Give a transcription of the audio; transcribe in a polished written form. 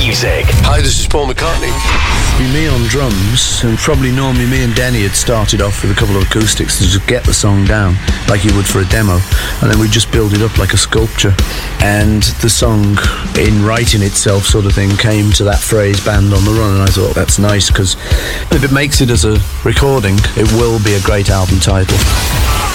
music. Hi, this is Paul McCartney. Me on drums, and probably normally me and Denny had started off with a couple of acoustics to just get the song down, like you would for a demo, and then we just build it up like a sculpture. And the song, in writing itself sort of thing, came to that phrase, Band on the Run, and I thought that's nice, because if it makes it as a recording, it will be a great album title.